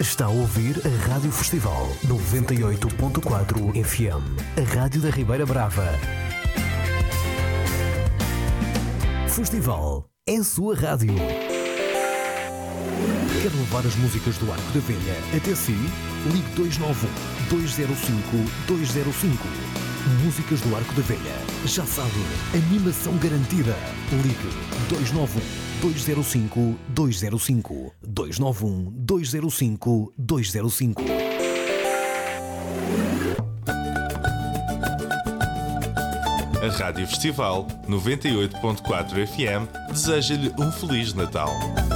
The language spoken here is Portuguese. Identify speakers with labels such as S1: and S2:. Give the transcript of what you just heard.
S1: Está a ouvir a Rádio Festival 98.4 FM, a Rádio da Ribeira Brava. Festival é a sua rádio. Quer levar as músicas do Arco da Velha até si? Ligue 291-205-205. Músicas do Arco da Velha. Já sabe, animação garantida. Ligue 291-205-205. 291-205-205.
S2: A Rádio Festival 98.4 FM deseja-lhe um Feliz Natal.